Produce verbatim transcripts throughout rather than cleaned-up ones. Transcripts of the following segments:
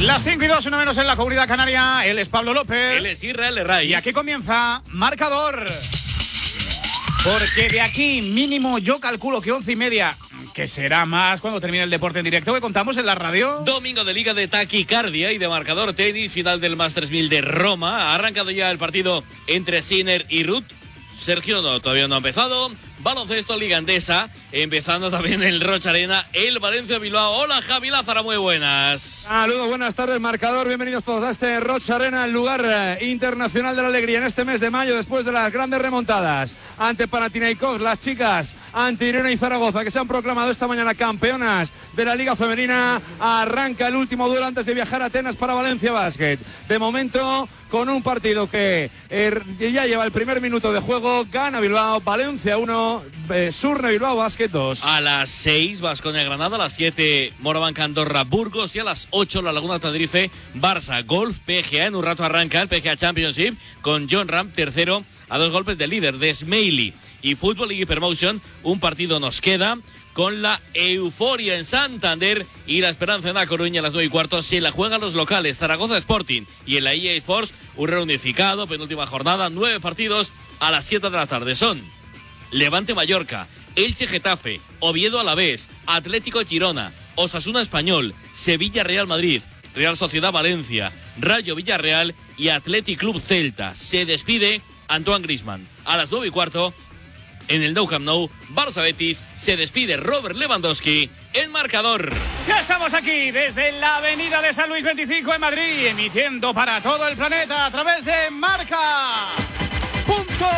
Las cinco y dos, una menos en la Comunidad Canaria. Él es Pablo López. Él es Israel Herraiz. Y aquí comienza Marcador. Porque de aquí mínimo yo calculo que once y media, que será más cuando termine el deporte en directo que contamos en la radio. Domingo de Liga de Taquicardia y de Marcador Tenis, final del Masters mil de Roma. Ha arrancado ya el partido entre Sinner y Ruth. Sergio no, todavía no ha empezado. Baloncesto, Liga Endesa, empezando también el Rocha Arena, el Valencia Bilbao. Hola Javi Lázaro, muy buenas. Saludos, buenas tardes, Marcador. Bienvenidos todos a este Rocha Arena, el lugar eh, internacional de la alegría en este mes de mayo, después de las grandes remontadas ante Panathinaikos, las chicas ante Irene y Zaragoza, que se han proclamado esta mañana campeonas de la Liga Femenina. Arranca el último duelo antes de viajar a Atenas para Valencia Basket. De momento, con un partido que eh, ya lleva el primer minuto de juego, gana Bilbao, Valencia uno, eh, Surne Bilbao Basket dos. A las seis, Baskonia Granada, a las siete, Morabanca Andorra Burgos y a las ocho, La Laguna Tenerife Barça. Golf, P G A, en un rato arranca el P G A Championship con John Ram, tercero, a dos golpes del líder, de Smiley. Y Fútbol y Hypermotion, un partido nos queda con la euforia en Santander y la esperanza en La Coruña a las nueve y cuarto. Se la juegan los locales, Zaragoza Sporting, y en la E A Sports un reunificado, penúltima jornada, nueve partidos a las siete de la tarde. Son Levante Mallorca, Elche Getafe, Oviedo Alavés, Atlético Girona, Osasuna Español, Sevilla Real Madrid, Real Sociedad Valencia, Rayo Villarreal y Athletic Club Celta. Se despide Antoine Griezmann. A las nueve y cuarto, en el Nou Camp Nou, Barça Betis, se despide Robert Lewandowski en Marcador. Ya estamos aquí desde la avenida de San Luis veinticinco en Madrid, emitiendo para todo el planeta a través de Marca. Punto.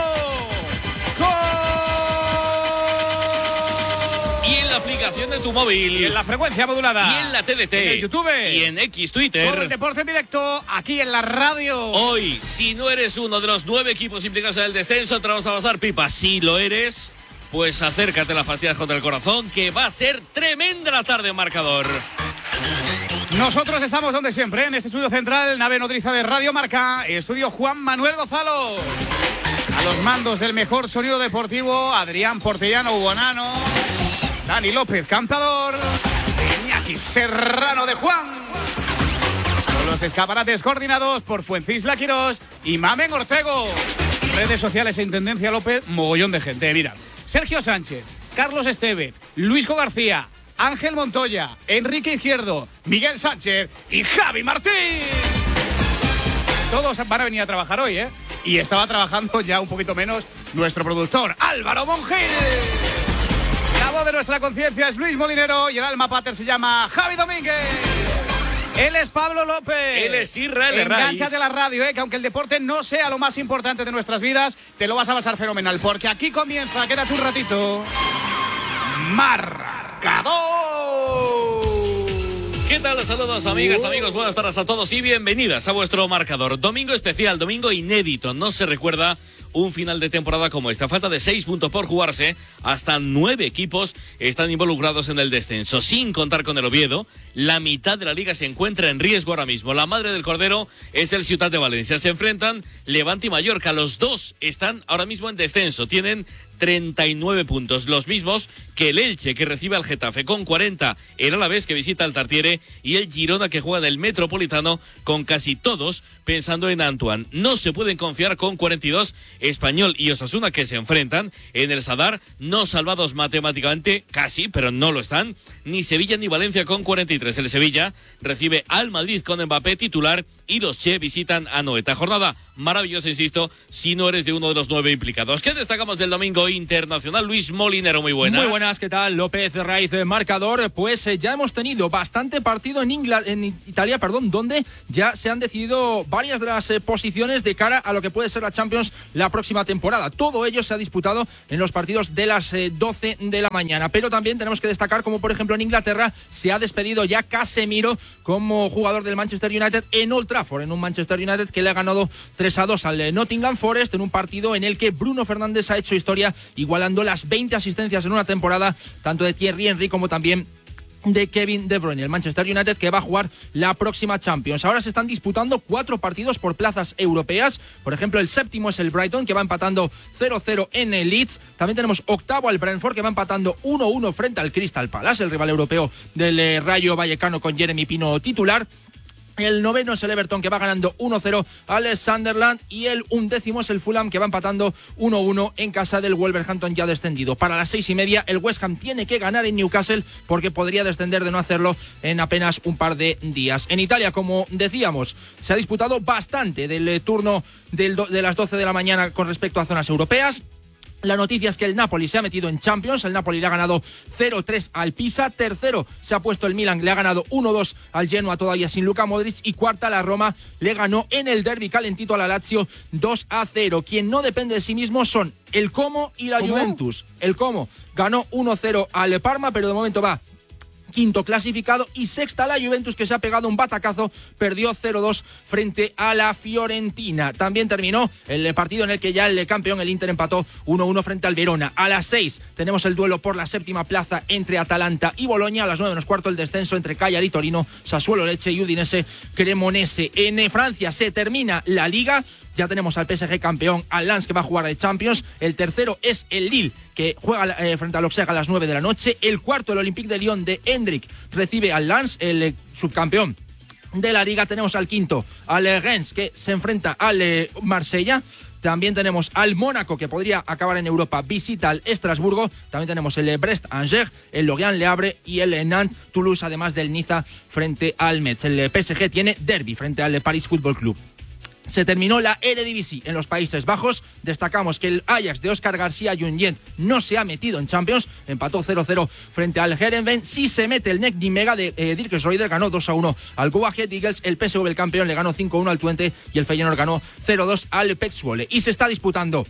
Y en la aplicación de tu móvil. Y en la frecuencia modulada. Y en la T D T. En el YouTube. Y en X Twitter. Todo el deporte en directo aquí en la radio. Hoy, si no eres uno de los nueve equipos implicados en el descenso, te vamos a pasar pipa. Si lo eres, pues acércate a las pastillas contra el corazón, que va a ser tremenda la tarde en Marcador. Nosotros estamos donde siempre, en este estudio central, nave nodriza de Radio Marca, estudio Juan Manuel Gonzalo. A los mandos del mejor sonido deportivo, Adrián Portellano Ubonano, Dani López Cantador, Iñaki Serrano de Juan. Con los escaparates coordinados por Fuencisla Quirós y Mamen Ortego. Redes sociales en Tendencia López, mogollón de gente. Mira, Sergio Sánchez, Carlos Esteve, Luisco García, Ángel Montoya, Enrique Izquierdo, Miguel Sánchez y Javi Martín. Todos van a venir a trabajar hoy, ¿eh? Y estaba trabajando ya un poquito menos nuestro productor, Álvaro Monjil. La voz de nuestra conciencia es Luis Molinero y el alma pater se llama Javi Domínguez. Él es Pablo López. Él es Israel Herraiz. Engánchate a la radio, ¿eh? Que aunque el deporte no sea lo más importante de nuestras vidas, te lo vas a pasar fenomenal. Porque aquí comienza, quédate un ratito, Marcador. ¿Qué tal? Saludos amigas, amigos, buenas tardes a todos y bienvenidas a vuestro Marcador. Domingo especial, domingo inédito, no se recuerda un final de temporada como esta. Falta de seis puntos por jugarse, hasta nueve equipos están involucrados en el descenso, sin contar con el Oviedo. La mitad de la liga se encuentra en riesgo ahora mismo. La madre del cordero es el Ciutat de Valencia. Se enfrentan Levante y Mallorca. Los dos están ahora mismo en descenso. Tienen treinta y nueve puntos, los mismos que el Elche, que recibe al Getafe, con cuarenta, el Alavés, que visita al Tartiere, y el Girona, que juega en el Metropolitano, con casi todos pensando en Antoine. No se pueden confiar con cuarenta y dos, Español y Osasuna, que se enfrentan en el Sadar, no salvados matemáticamente, casi, pero no lo están, ni Sevilla ni Valencia con cuarenta y tres. El Sevilla recibe al Madrid con Mbappé titular y los Che visitan a Noeta. Jornada maravillosa, insisto, si no eres de uno de los nueve implicados. ¿Qué destacamos del domingo internacional? Luis Molinero, muy buenas. Muy buenas, ¿qué tal? López Herraiz, Marcador. Pues eh, ya hemos tenido bastante partido en, Ingla en Italia, perdón, donde ya se han decidido varias de las eh, posiciones de cara a lo que puede ser la Champions la próxima temporada. Todo ello se ha disputado en los partidos de las eh, doce de la mañana. Pero también tenemos que destacar como, por ejemplo, en Inglaterra se ha despedido ya Casemiro como jugador del Manchester United en Old Trafford, en un Manchester United que le ha ganado tres a dos al Nottingham Forest, en un partido en el que Bruno Fernández ha hecho historia, igualando las veinte asistencias en una temporada, tanto de Thierry Henry como también de Kevin De Bruyne. El Manchester United que va a jugar la próxima Champions. Ahora se están disputando cuatro partidos por plazas europeas. Por ejemplo, el séptimo es el Brighton, que va empatando cero cero en el Leeds. También tenemos octavo al Brentford, que va empatando uno uno frente al Crystal Palace, el rival europeo del eh, Rayo Vallecano, con Jeremy Pino titular. El noveno es el Everton, que va ganando uno cero al Sunderland, y el undécimo es el Fulham, que va empatando uno uno en casa del Wolverhampton, ya descendido. Para las seis y media el West Ham tiene que ganar en Newcastle, porque podría descender de no hacerlo en apenas un par de días. En Italia, como decíamos, se ha disputado bastante del turno del do- de las doce de la mañana con respecto a zonas europeas. La noticia es que el Napoli se ha metido en Champions. El Napoli le ha ganado cero tres al Pisa. Tercero se ha puesto el Milan, le ha ganado uno dos al Genoa, todavía sin Luka Modric. Y cuarta, la Roma le ganó en el derbi calentito a la Lazio dos a cero. Quien no depende de sí mismo son el Como y la ¿Cómo? Juventus. El Como ganó uno cero al Parma, pero de momento va quinto clasificado, y sexta la Juventus, que se ha pegado un batacazo, perdió cero dos frente a la Fiorentina. También terminó el partido en el que ya el campeón, el Inter, empató uno uno frente al Verona. A las seis tenemos el duelo por la séptima plaza entre Atalanta y Boloña. A las nueve menos cuarto el descenso entre Cagliari, Torino, Sassuolo, Lecce y Udinese, Cremonese. En Francia se termina la Liga. Ya tenemos al P S G campeón, al Lens, que va a jugar de Champions. El tercero es el Lille, que juega eh, frente al Auxerre a las nueve de la noche. El cuarto, el Olympique de Lyon de Hendrik, recibe al Lens, el eh, subcampeón de la Liga. Tenemos al quinto, al eh, Rennes, que se enfrenta al eh, Marsella. También tenemos al Mónaco, que podría acabar en Europa, visita al Estrasburgo. También tenemos el eh, Brest-Angers, el Lorient Le Havre y el eh, Nantes-Toulouse, además del Niza frente al Metz. El eh, P S G tiene derbi frente al eh, Paris Football Club. Se terminó la Eredivisie en los Países Bajos. Destacamos que el Ajax de Óscar García Junyent no se ha metido en Champions, empató cero cero frente al Heerenveen. Sí se mete el N E C Nimega de eh, Dirk Schroeder, ganó dos a uno al Go Ahead Eagles. El P S V, el campeón, le ganó cinco uno al Twente, y el Feyenoord ganó cero dos al Pek Zwolle. Y se está disputando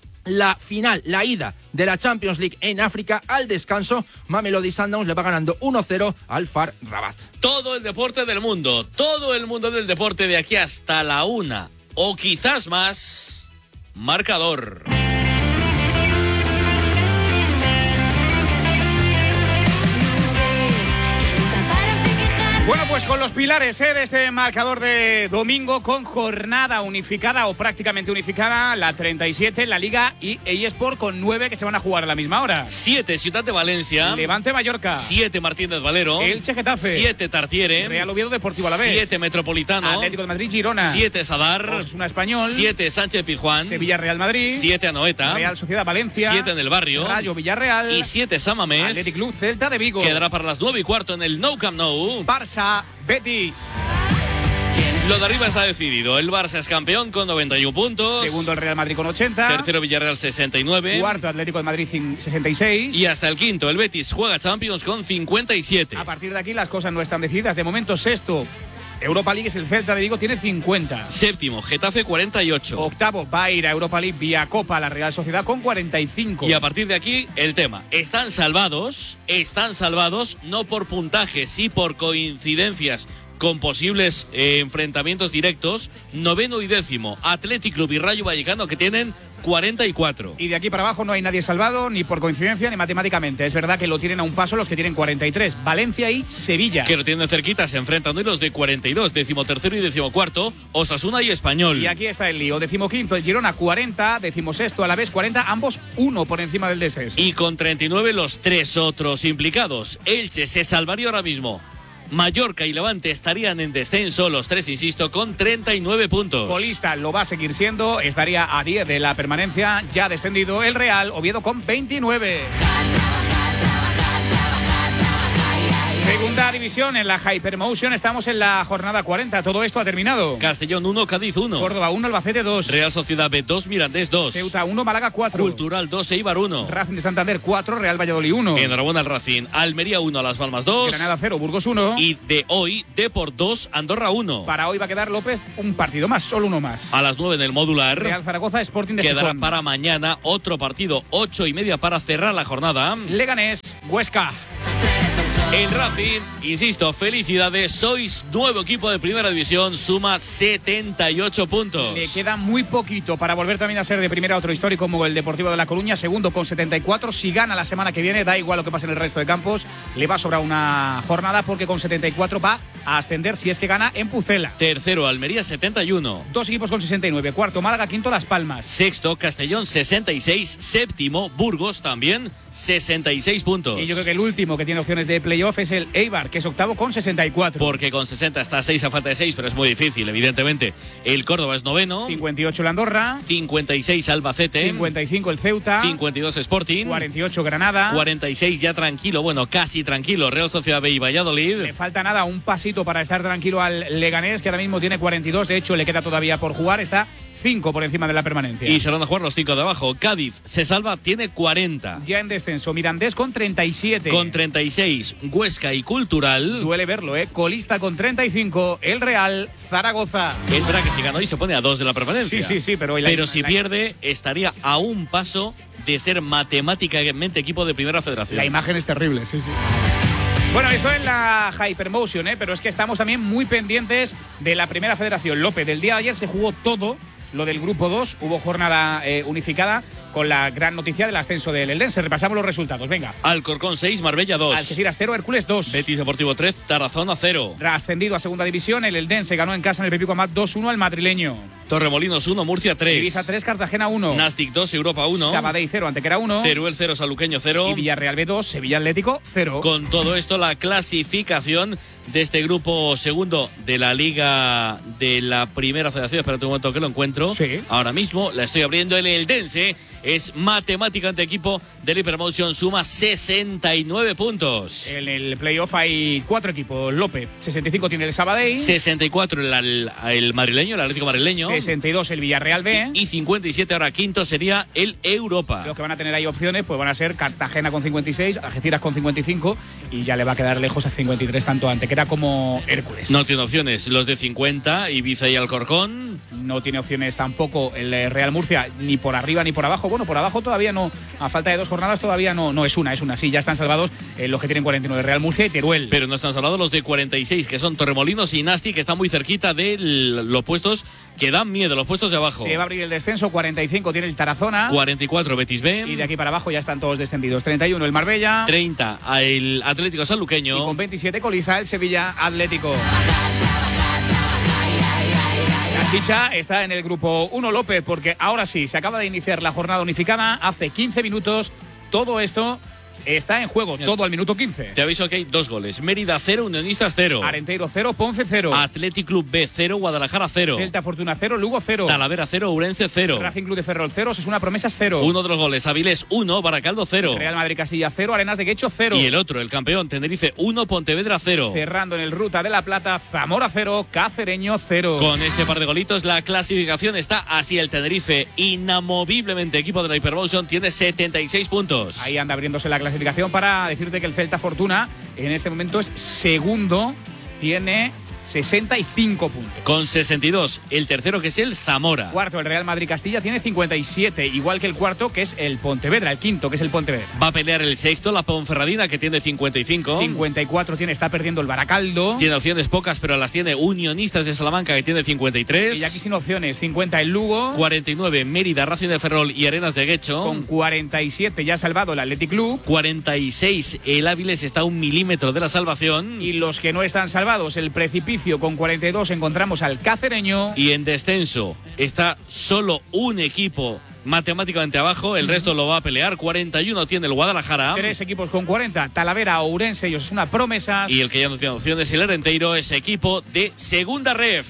la final, la ida de la Champions League en África. Al descanso, Mamelodi Sundowns le va ganando uno cero al Far Rabat. Todo el deporte del mundo, todo el mundo del deporte de aquí hasta la una, o quizás más. Marcador. Bueno, pues con los pilares ¿eh? de este marcador de domingo, con jornada unificada o prácticamente unificada, la treinta y siete, la Liga y eSport, con nueve que se van a jugar a la misma hora. siete Ciudad de Valencia. Levante Mallorca. siete Martínez Valero. Elche Getafe. siete Tartiere. Real Oviedo Deportivo Alavés. siete Metropolitano. Atlético de Madrid Girona. siete Sadar. Osasuna Español. siete Sánchez Pizjuán. Sevilla Real Madrid. siete Anoeta. Real Sociedad Valencia. siete en el Barrio. Rayo Villarreal. Y siete San Mamés. Athletic Club Celta de Vigo. Quedará para las nueve y cuarto en el Nou Camp Nou. Barça Betis. Lo de arriba está decidido. El Barça es campeón con noventa y uno puntos. Segundo el Real Madrid con ochenta. Tercero Villarreal sesenta y nueve. Cuarto Atlético de Madrid sesenta y seis. Y hasta el quinto el Betis juega Champions con cincuenta y siete. A partir de aquí las cosas no están decididas. De momento sexto Europa League es el Celta de Vigo, tiene cincuenta. Séptimo Getafe cuarenta y ocho. Octavo va a ir a Europa League vía Copa la Real Sociedad con cuarenta y cinco. Y a partir de aquí el tema. Están salvados, están salvados no por puntaje, sí por coincidencias con posibles eh, enfrentamientos directos. Noveno y décimo Athletic Club y Rayo Vallecano, que tienen cuarenta y cuatro. Y de aquí para abajo no hay nadie salvado, ni por coincidencia ni matemáticamente. Es verdad que lo tienen a un paso los que tienen cuarenta y tres. Valencia y Sevilla, que lo tienen cerquita, se enfrentan hoy los de cuarenta y dos. Décimo tercero y décimo cuarto Osasuna y Español. Y aquí está el lío. Décimo quinto el Girona cuarenta. Décimo sexto Alavés cuarenta. Ambos uno por encima del descenso. Y con treinta y nueve los tres otros implicados. Elche se salvaría ahora mismo. Mallorca y Levante estarían en descenso, los tres, insisto, con treinta y nueve puntos. Colista lo va a seguir siendo, estaría a diez de la permanencia, ya descendido el Real Oviedo con veintinueve. Segunda división en la Hypermotion, estamos en la jornada cuarenta, todo esto ha terminado. Castellón uno, Cádiz uno. Córdoba uno, Albacete dos. Real Sociedad B dos, Mirandés dos. Ceuta uno, Málaga cuatro. Cultural dos, Eibar uno. Racing de Santander cuatro, Real Valladolid uno. Enhorabuena al Racing. Almería uno, Las Palmas dos. Granada cero, Burgos uno. Y de hoy, Deport dos, Andorra uno. Para hoy va a quedar López un partido más, solo uno más. A las nueve en el modular. Real Zaragoza, Sporting de Quedará Gijón. para mañana otro partido, ocho y media para cerrar la jornada. Leganés, Huesca. El Racing, insisto, felicidades, sois nuevo equipo de primera división, suma setenta y ocho puntos. Le queda muy poquito para volver también a ser de primera otro histórico como el Deportivo de La Coruña, segundo con setenta y cuatro. Si gana la semana que viene, da igual lo que pase en el resto de campos, le va a sobrar una jornada porque con setenta y cuatro va a ascender si es que gana en Pucela. Tercero, Almería setenta y uno. Dos equipos con sesenta y nueve. Cuarto, Málaga. Quinto, Las Palmas. Sexto, Castellón sesenta y seis. Séptimo, Burgos también sesenta y seis puntos. Y yo creo que el último que tiene opciones de play playoff es el Eibar, que es octavo con sesenta y cuatro. Porque con sesenta está a seis a falta de seis, pero es muy difícil, evidentemente. El Córdoba es noveno. cincuenta y ocho el Andorra. cincuenta y seis Albacete. cincuenta y cinco el Ceuta. cincuenta y dos Sporting. cuarenta y ocho Granada. cuarenta y seis ya tranquilo, bueno, casi tranquilo, Real Sociedad B y Valladolid. Le falta nada, un pasito para estar tranquilo al Leganés, que ahora mismo tiene cuarenta y dos. De hecho, le queda todavía por jugar. Está cinco por encima de la permanencia. Y se van a jugar los cinco de abajo. Cádiz se salva, tiene cuarenta. Ya en descenso, Mirandés con treinta y siete. Con treinta y seis, Huesca y Cultural. Duele verlo, ¿eh? Colista con treinta y cinco, el Real Zaragoza. Es verdad que si gana hoy se pone a dos de la permanencia. Sí, sí, sí, pero... Pero si pierde, estaría a un paso de ser matemáticamente equipo de primera federación. La imagen es terrible, sí, sí. Bueno, eso es la Hypermotion, ¿eh? Pero es que estamos también muy pendientes de la primera federación. López, del día de ayer se jugó todo lo del grupo dos, hubo jornada eh, unificada con la gran noticia del ascenso del Eldense. Repasamos los resultados, venga. Alcorcón seis, Marbella dos. Algeciras cero, Hércules dos. Betis Deportivo tres, Tarazona cero. Ascendido a segunda división, el Eldense ganó en casa en el Pepico Amat dos uno al madrileño. Torremolinos uno, Murcia tres. Ibiza tres, Cartagena uno. Nastic dos, Europa uno. Sabadell cero, Antequera uno. Teruel cero, Saluqueño cero. Y Villarreal B dos, Sevilla Atlético cero. Con todo esto, la clasificación de este grupo segundo de la Liga de la Primera Federación. Espérate un momento que lo encuentro. Sí. Ahora mismo la estoy abriendo. El Eldense es matemáticamente equipo del Hypermotion, suma sesenta y nueve puntos. En el playoff hay cuatro equipos. López, sesenta y cinco tiene el Sabadell. sesenta y cuatro el, el, el madrileño, el Atlético madrileño. sesenta y dos el Villarreal B. Y, y cincuenta y siete ahora quinto sería el Europa. Los que van a tener ahí opciones pues van a ser Cartagena con cincuenta y seis, Algeciras con cincuenta y cinco y ya le va a quedar lejos a cincuenta y tres tanto Antequera como Hércules. No tiene opciones los de cincuenta, Ibiza y Alcorcón. No tiene opciones tampoco el Real Murcia, ni por arriba ni por abajo. Bueno, por abajo todavía no, a falta de dos jornadas todavía no, no es una, es una. Sí, ya están salvados eh, los que tienen cuarenta y nueve, Real Murcia y Teruel. Pero no están salvados los de cuarenta y seis, que son Torremolinos y Nastic, que están muy cerquita de los puestos que dan miedo, los puestos de abajo. Se va a abrir el descenso, cuarenta y cinco tiene el Tarazona. cuarenta y cuatro Betis B. Y de aquí para abajo ya están todos descendidos. treinta y uno el Marbella. treinta el Atlético Sanluqueño. Y con veintisiete colista el Sevilla Atlético. La chicha está en el grupo uno, López, porque ahora sí, se acaba de iniciar la jornada unificada. Hace quince minutos todo esto está en juego, todo al minuto quince. Te aviso que hay dos goles. Mérida cero, Unionistas cero. Arenteiro cero, Ponce cero. Athletic Club B cero, Guadalajara cero. Celta Fortuna cero, Lugo cero. Talavera cero, Ourense cero. Racing Club de Ferrol cero, Osasuna Promesas cero. Uno de los goles, Avilés uno, Baracaldo cero. Real Madrid Castilla cero, Arenas de Guecho cero. Y el otro, el campeón, Tenerife uno, Pontevedra cero. Cerrando en el Ruta de la Plata, Zamora cero, Cacereño cero. Con este par de golitos, la clasificación está así. El Tenerife, inamoviblemente equipo de la Hypermotion, tiene setenta y seis puntos. Ahí anda abriéndose la clasificación para decirte que el Celta Fortuna en este momento es segundo, tiene sesenta y cinco puntos. Con sesenta y dos, el tercero que es el Zamora. Cuarto, el Real Madrid Castilla, tiene cincuenta y siete, igual que el cuarto que es el Pontevedra, el quinto que es el Pontevedra. Va a pelear el sexto, la Ponferradina, que tiene cincuenta y cinco. cincuenta y cuatro tiene, está perdiendo el Baracaldo. Tiene opciones pocas, pero las tiene Unionistas de Salamanca, que tiene cincuenta y tres. Y aquí sin opciones, cincuenta el Lugo. cuarenta y nueve, Mérida, Racing de Ferrol y Arenas de Guecho. Con cuarenta y siete ya ha salvado el Athletic Club. cuarenta y seis, el Áviles está a un milímetro de la salvación. Y los que no están salvados, el Precipicio con cuarenta y dos, encontramos al Cacereño. Y en descenso está solo un equipo matemáticamente abajo, el resto lo va a pelear. cuarenta y uno tiene el Guadalajara. Tres equipos con cuarenta, Talavera, Ourense y Osasuna Promesas. Y el que ya no tiene opciones, el Arenteiro, es equipo de segunda ref.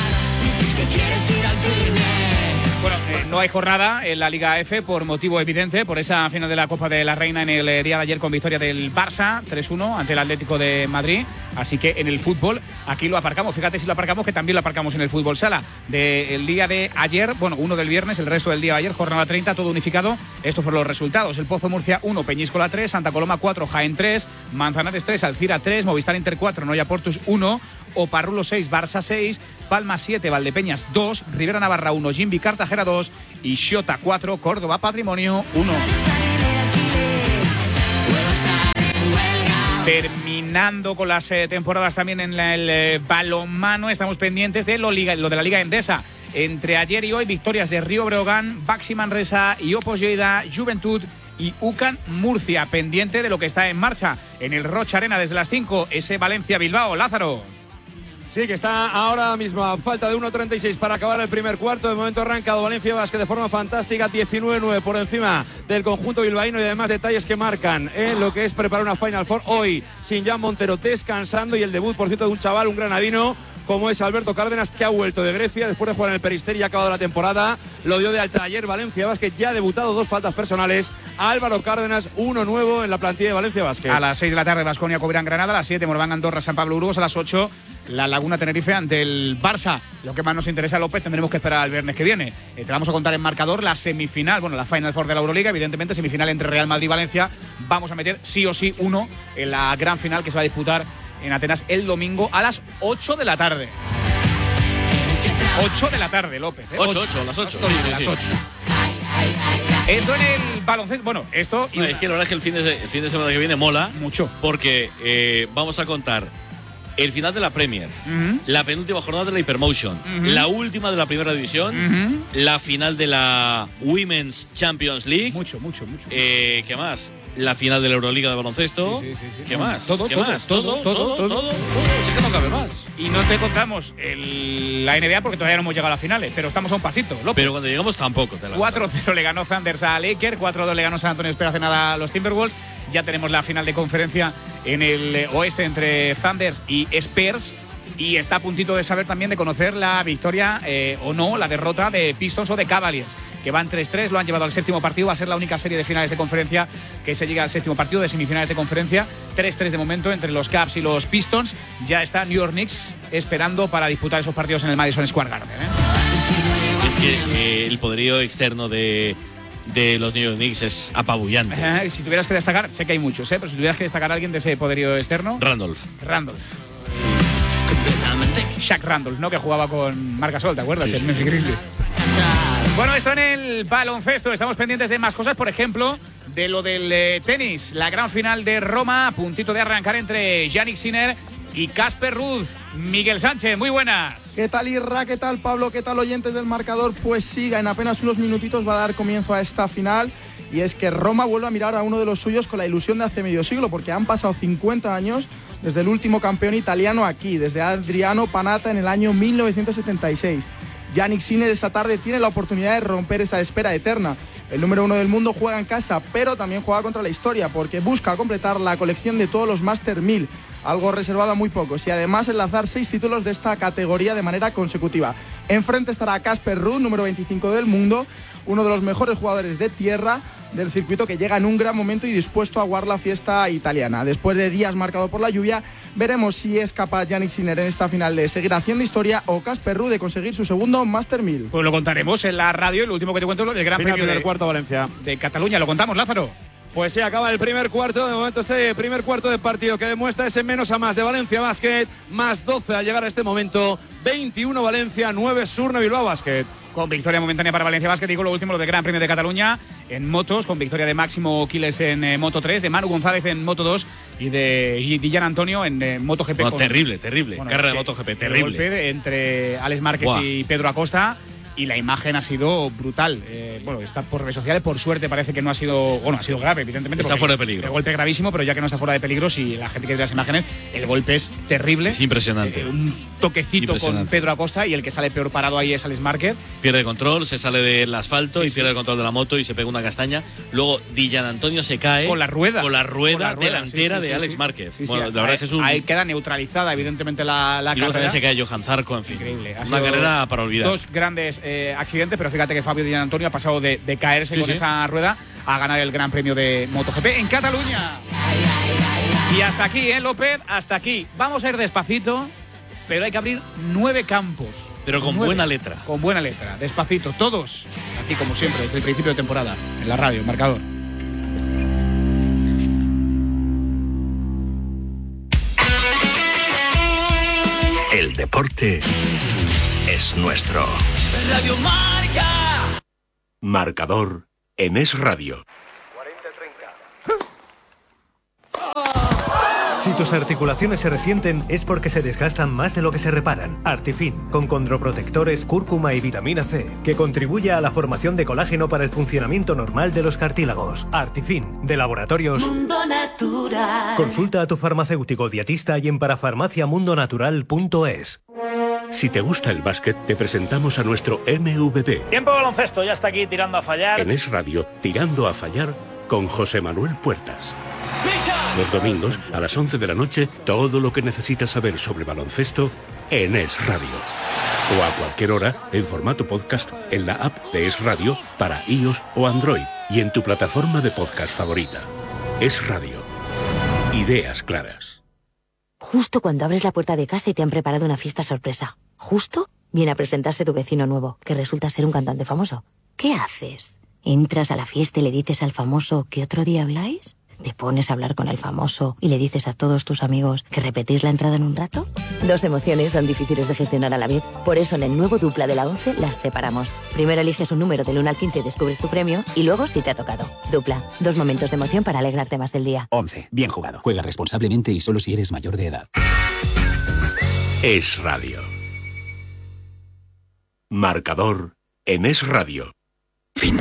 Bueno, eh, no hay jornada en la Liga F por motivo evidente, por esa final de la Copa de la Reina en el eh, día de ayer con victoria del Barça, tres uno ante el Atlético de Madrid. Así que en el fútbol aquí lo aparcamos. Fíjate si lo aparcamos, que también lo aparcamos en el fútbol sala. Del día de ayer, bueno, uno del viernes, el resto del día de ayer, jornada treinta, todo unificado. Estos fueron los resultados. El Pozo Murcia uno, Peñíscola tres, Santa Coloma cuatro, Jaén tres, Manzanares tres, Alcira tres, Movistar Inter cuatro, Noia Portus uno, Oparrulo seis, Barça seis, Palma siete, Valdepeñas dos, Rivera Navarra uno, Jimbi Cartagena dos y Xota cuatro, Córdoba Patrimonio uno. Terminando con las eh, temporadas también en la, el eh, balonmano, estamos pendientes de lo, liga, lo de la Liga Endesa. Entre ayer y hoy, victorias de Río Breogán, Baxi Manresa, Iopos Lleida, Juventud y UCAN Murcia, pendiente de lo que está en marcha en el Rocha Arena desde las cinco, ese Valencia-Bilbao. Lázaro. Sí, que está ahora mismo a falta de uno treinta y seis para acabar el primer cuarto. De momento ha arrancado Valencia Basket de forma fantástica, diecinueve nueve por encima del conjunto bilbaíno, y además detalles que marcan en lo que es preparar una Final Four hoy sin Jan Montero descansando, y el debut, por cierto, de un chaval, un granadino como es Alberto Cárdenas, que ha vuelto de Grecia después de jugar en el Peristeri y ha acabado la temporada. Lo dio de alta ayer Valencia Basket, ya ha debutado, dos faltas personales. Álvaro Cárdenas, uno nuevo en la plantilla de Valencia Basket. A las seis de la tarde Baskonia Covirán Granada, a las siete Moraván Andorra San Pablo Burgos, a las ocho la Laguna Tenerife ante el Barça. Lo que más nos interesa, López, tendremos que esperar al viernes que viene. Eh, te vamos a contar en marcador la semifinal, bueno, la Final Four de la Euroliga, evidentemente semifinal entre Real Madrid y Valencia. Vamos a meter sí o sí uno en la gran final que se va a disputar en Atenas el domingo a las ocho de la tarde. ocho de la tarde, López. ¿eh? ocho, ocho, a las ocho. Sí, sí, las ocho. Esto en el baloncesto, bueno, esto... No, es que la verdad es que el fin de, el fin de semana que viene mola mucho, porque eh, vamos a contar el final de la Premier, uh-huh. la penúltima jornada de la Hypermotion, uh-huh. la última de la primera división, uh-huh. la final de la Women's Champions League. Mucho, mucho, mucho. Eh, ¿Qué más? La final de la Euroliga de baloncesto. Sí, sí, sí, sí. ¿Qué No, más? todo, ¿Qué todo, más? todo, todo, todo, todo, todo, todo, todo. Sí, es que no cabe más. Y no te contamos el, la N B A porque todavía no hemos llegado a las finales, pero estamos a un pasito, López. Pero cuando llegamos tampoco te la cuatro cero le ganó Thunders a Lakers, cuatro dos le ganó San Antonio Spurs hace nada a los Timberwolves. Ya tenemos la final de conferencia en el oeste entre Thunders y Spurs. Y está a puntito de saber también, de conocer la victoria eh, o no, la derrota de Pistons o de Cavaliers, que van tres tres, lo han llevado al séptimo partido. Va a ser la única serie de finales de conferencia que se llega al séptimo partido de semifinales de conferencia. tres tres de momento entre los Cavs y los Pistons. Ya está New York Knicks esperando para disputar esos partidos en el Madison Square Garden. ¿eh? Es que eh, el poderío externo de, de los New York Knicks es apabullante. Eh, si tuvieras que destacar, sé que hay muchos, ¿eh? pero si tuvieras que destacar a alguien de ese poderío externo... Randolph. Randolph. Shaq Randolph, ¿no? Que jugaba con Marc Gasol, ¿te acuerdas? Sí, el Memphis Grizzlies. Bueno, esto en el baloncesto. Estamos pendientes de más cosas, por ejemplo, de lo del eh, tenis. La gran final de Roma, a puntito de arrancar entre Jannik Sinner y Casper Ruud. Miguel Sánchez, muy buenas. ¿Qué tal, Irra? ¿Qué tal, Pablo? ¿Qué tal, oyentes del marcador? Pues siga, en apenas unos minutitos va a dar comienzo a esta final. Y es que Roma vuelve a mirar a uno de los suyos con la ilusión de hace medio siglo, porque han pasado cincuenta años desde el último campeón italiano aquí, desde Adriano Panatta en el año mil novecientos setenta y seis. Jannik Sinner esta tarde tiene la oportunidad de romper esa espera eterna. El número uno del mundo juega en casa, pero también juega contra la historia, porque busca completar la colección de todos los Master mil, algo reservado a muy pocos, y además enlazar seis títulos de esta categoría de manera consecutiva. Enfrente estará Casper Ruud, número veinticinco del mundo, uno de los mejores jugadores de tierra del circuito, que llega en un gran momento y dispuesto a aguar la fiesta italiana. Después de días marcados por la lluvia, veremos si es capaz Jannik Sinner en esta final de seguir haciendo historia o Casper Ruud de conseguir su segundo Master mil. Pues lo contaremos en la radio. Lo último que te cuento es lo del Gran Final Premio del de, cuarto Valencia de Cataluña. Lo contamos, Lázaro. Pues sí, acaba el primer cuarto. De momento este primer cuarto de partido que demuestra ese menos a más de Valencia Basket, más doce al llegar a este momento, veintiuno Valencia, nueve Surne Bilbao Basket. Con victoria momentánea para Valencia Basket. Digo lo último, lo del Gran Premio de Cataluña en motos, con victoria de Máximo Quiles en eh, Moto tres, de Manu González en Moto dos y de Dillan Antonio en eh, MotoGP. No, con, terrible, terrible. Bueno, carrera es de que MotoGP, el terrible. golpe entre Alex Márquez Buah. y Pedro Acosta. Y la imagen ha sido brutal. Eh, bueno, está por redes sociales, por suerte parece que no ha sido, bueno, ha sido grave, evidentemente. Está fuera de peligro. El golpe es gravísimo, pero ya que no está fuera de peligro, si la gente quiere ver las imágenes, el golpe es terrible. Es impresionante. Eh, un toquecito con Pedro Acosta y el que sale peor parado ahí es Alex Márquez. Pierde control, se sale del asfalto Sí, y sí. pierde el control de la moto y se pega una castaña. Luego Dillan Antonio se cae Con la rueda. Con la rueda, Con la rueda, delantera sí, sí, de sí, Alex sí. Márquez. Sí, sí, bueno, ahí- la verdad es que es un... Ahí queda neutralizada, evidentemente, la, la y luego carrera. también se cae Johan Zarco, en fin. Increíble. Ha Una sido carrera para olvidar. Dos grandes eh, accidentes, pero fíjate que Fabio Dillan Antonio ha pasado de, de caerse Sí, con sí. esa rueda a ganar el Gran Premio de MotoGP en Cataluña. Y hasta aquí, ¿eh, López? Hasta aquí. Vamos a ir despacito, pero hay que abrir nueve campos. Pero con Nueve. buena letra. Con buena letra, despacito, todos. Así como siempre, desde el principio de temporada, en la radio, marcador. El deporte es nuestro. Radio Marca. Marcador en Es Radio. Si tus articulaciones se resienten es porque se desgastan más de lo que se reparan. Artifin, con condroprotectores, cúrcuma y vitamina C, que contribuye a la formación de colágeno para el funcionamiento normal de los cartílagos. Artifin, de Laboratorios Mundo Natural. Consulta a tu farmacéutico dietista y en parafarmaciamundonatural punto es. Si te gusta el básquet, te presentamos a nuestro M V P. Tiempo de baloncesto, ya está aquí tirando a fallar. En Es Radio, Tirando a Fallar, con José Manuel Puertas. Los domingos, a las once de la noche, todo lo que necesitas saber sobre baloncesto en Es Radio. O a cualquier hora, en formato podcast, en la app de Es Radio, para iOS o Android, y en tu plataforma de podcast favorita. Es Radio. Ideas claras. Justo cuando abres la puerta de casa y te han preparado una fiesta sorpresa. Justo viene a presentarse tu vecino nuevo, que resulta ser un cantante famoso. ¿Qué haces? ¿Entras a la fiesta y le dices al famoso que otro día habláis? ¿Te pones a hablar con el famoso y le dices a todos tus amigos que repetís la entrada en un rato? Dos emociones son difíciles de gestionar a la vez. Por eso en el nuevo Dupla de la once las separamos. Primero eliges un número del uno al quince y descubres tu premio, y luego si te ha tocado. Dupla, dos momentos de emoción para alegrarte más del día. once. Bien jugado. Juega responsablemente y solo si eres mayor de edad. Es Radio. Marcador en Es Radio. Fin.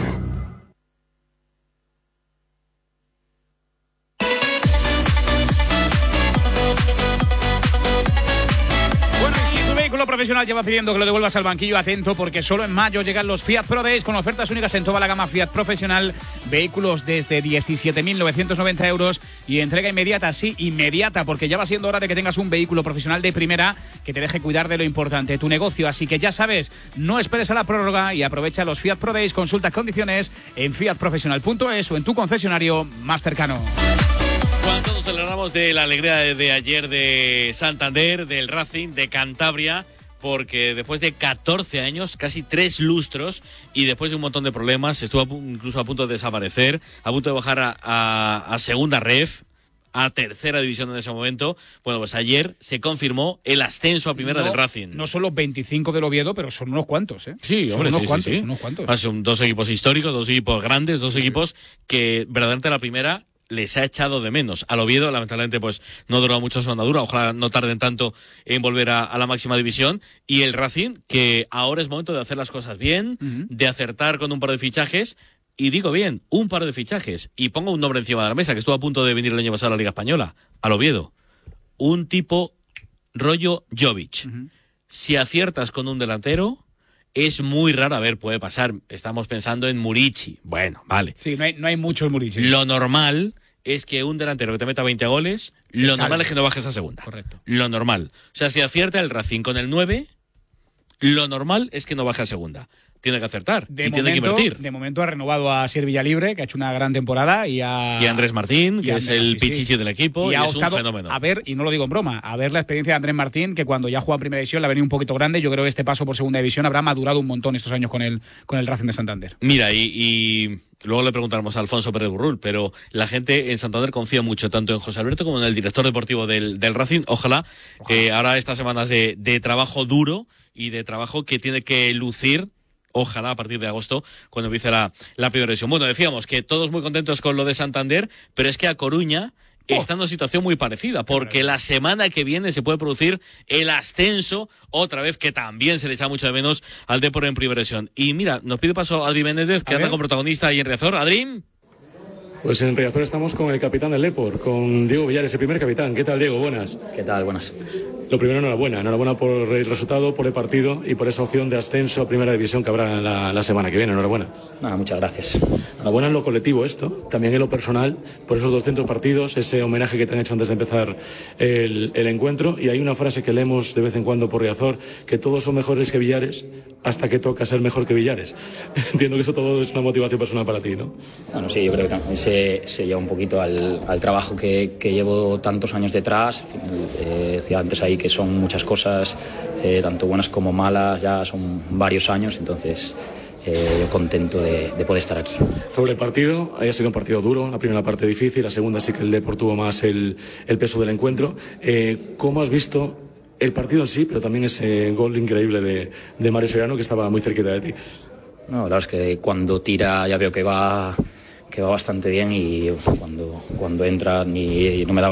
Profesional lleva pidiendo que lo devuelvas al banquillo, atento, porque solo en mayo llegan los Fiat Pro Days con ofertas únicas en toda la gama Fiat Profesional, vehículos desde diecisiete mil novecientos noventa euros y entrega inmediata, sí, inmediata, porque ya va siendo hora de que tengas un vehículo profesional de primera que te deje cuidar de lo importante, tu negocio. Así que ya sabes, no esperes a la prórroga y aprovecha los Fiat Pro Days. Consulta condiciones en fiat profesional punto es o en tu concesionario más cercano. Cuando nos celebramos de la alegría de, de ayer de Santander, del Racing, de Cantabria, porque después de catorce años, casi tres lustros, y después de un montón de problemas, estuvo a, incluso a punto de desaparecer, a punto de bajar a, a, a segunda ref, a tercera división en ese momento. Bueno, pues ayer se confirmó el ascenso a primera no, del Racing. No solo veinticinco del Oviedo, pero son unos cuantos, ¿eh? Sí, son hombre, unos sí, cuantos, sí, sí. Son unos cuantos. Ah, son dos equipos históricos, dos equipos grandes, dos sí. equipos que verdaderamente la primera les ha echado de menos. Al Oviedo, lamentablemente, pues no duró mucho su andadura. Ojalá no tarden tanto en volver a, a la máxima división. Y el Racing, que ahora es momento de hacer las cosas bien, uh-huh. de acertar con un par de fichajes. Y digo bien, un par de fichajes. Y pongo un nombre encima de la mesa, que estuvo a punto de venir el año pasado a la Liga Española, al Oviedo. Un tipo rollo Jovic. Uh-huh. Si aciertas con un delantero, es muy raro. A ver, puede pasar. Estamos pensando en Murici. Bueno, vale. Sí, no hay, no hay mucho en Murici. Lo normal es que un delantero que te meta veinte goles, lo salve. normal es que no bajes a segunda. Correcto. Lo normal. O sea, si acierta el Racing con el nueve, lo normal es que no baje a segunda. Tiene que acertar de y momento, tiene que invertir. De momento ha renovado a Sier Villalibre, que ha hecho una gran temporada, y a, y a Andrés Martín, y que Andrés, es el sí, pichichi sí. del equipo, y, y es un fenómeno. A ver, y no lo digo en broma, a ver la experiencia de Andrés Martín, que cuando ya juega en primera división le ha venido un poquito grande. Yo creo que este paso por segunda división habrá madurado un montón estos años con el, con el Racing de Santander. Mira, y... y... luego le preguntaremos a Alfonso Pérez Burrul, pero la gente en Santander confía mucho tanto en José Alberto como en el director deportivo del, del Racing. Ojalá, Ojalá. Eh, ahora estas semanas de, de trabajo duro y de trabajo que tiene que lucir, ojalá a partir de agosto, cuando empiece la, la primera división. Bueno, decíamos que todos muy contentos con lo de Santander, pero es que a Coruña Oh. está en una situación muy parecida, porque la semana que viene se puede producir el ascenso, otra vez, que también se le echa mucho de menos al Depor en primera división. Y mira, nos pide paso Adri Méndez, que a anda ver. con protagonista ahí en Riazor. Adri. Pues en Riazor estamos con el capitán del Depor, con Diego Villares, el primer capitán. ¿Qué tal, Diego? Buenas. ¿Qué tal? Buenas. Lo primero, enhorabuena. Enhorabuena por el resultado, por el partido y por esa opción de ascenso a primera división que habrá la, la semana que viene. Enhorabuena. Nada, muchas gracias. Enhorabuena en lo colectivo esto, también en lo personal, por esos doscientos partidos, ese homenaje que te han hecho antes de empezar el, el encuentro. Y hay una frase que leemos de vez en cuando por Riazor, que todos son mejores que Villares hasta que toca ser mejor que Villares. Entiendo que eso todo es una motivación personal para ti, ¿no? Bueno, sí, yo creo que también se, se lleva un poquito al, al trabajo que, que llevo tantos años detrás. Eh, decía antes ahí que son muchas cosas, eh, tanto buenas como malas, ya son varios años, entonces eh, yo contento de, de poder estar aquí. Sobre el partido, haya sido un partido duro, la primera parte difícil, la segunda sí que el Depor tuvo más el, el peso del encuentro. Eh, ¿Cómo has visto el partido en sí, pero también ese gol increíble de, de Mario Soriano, que estaba muy cerquita de ti? No, la verdad es que cuando tira ya veo que va, que va bastante bien, y cuando, cuando entra ni, no me daba